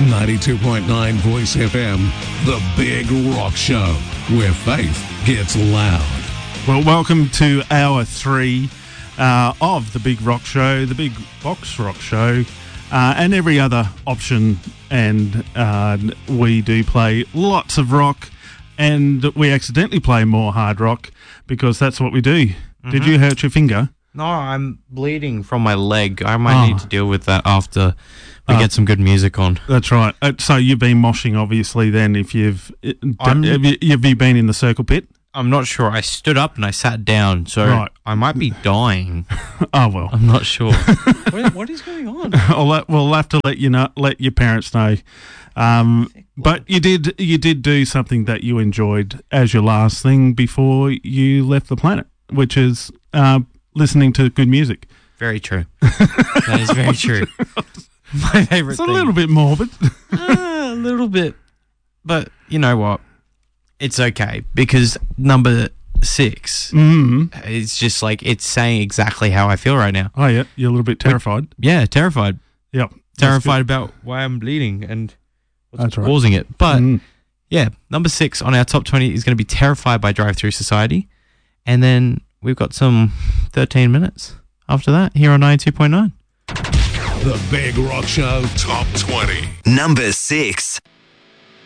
92.9 Voice FM, The Big Rock Show, where faith gets loud. Well, welcome to hour 3 of The Big Rock Show, The Big Box Rock Show, and every other option. And we do play lots of rock, and we accidentally play more hard rock because that's what we do. Mm-hmm. Did you hurt your finger? No, I'm bleeding from my leg. I might need to deal with that after we get some good music on. That's right. So you've been moshing, obviously, then, if you've you been in the circle pit? I'm not sure. I stood up and I sat down, so I might be dying. Oh, well. I'm not sure. What is going on? We'll have to let your parents know. But you did do something that you enjoyed as your last thing before you left the planet, which is listening to good music. Very true. That is very true. My favourite thing. It's a little bit morbid. A little bit. But you know what? It's okay, because number 6 is just like, it's saying exactly how I feel right now. Oh, yeah. You're a little bit terrified. Terrified. Yep. Terrified about why I'm bleeding and what's right. causing it. But, number 6 on our top 20 is going to be Terrified by Drive-Thru Society. And then we've got some 13 minutes after that here on 92.9. The Big Rock Show Top 20. Number 6.